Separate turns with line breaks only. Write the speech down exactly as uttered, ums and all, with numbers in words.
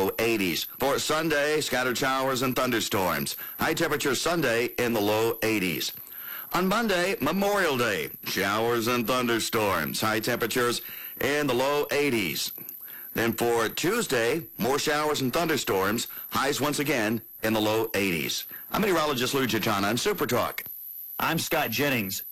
low eighties. For Sunday, scattered showers and thunderstorms. High temperature Sunday in the low eighties. On Monday, Memorial Day, showers and thunderstorms. High temperatures in the low eighties. Then for Tuesday, more showers and thunderstorms. Highs once again in the low eighties. I'm meteorologist Lou Giachana on Super Talk.
I'm Scott Jennings.